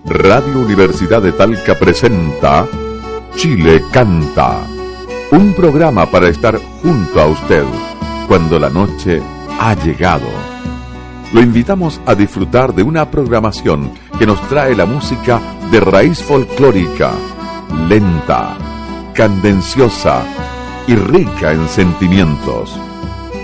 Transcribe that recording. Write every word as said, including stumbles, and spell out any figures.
Radio Universidad de Talca presenta Chile Canta, un programa para estar junto a usted cuando la noche ha llegado. Lo invitamos a disfrutar de una programación que nos trae la música de raíz folclórica, lenta, cadenciosa y rica en sentimientos.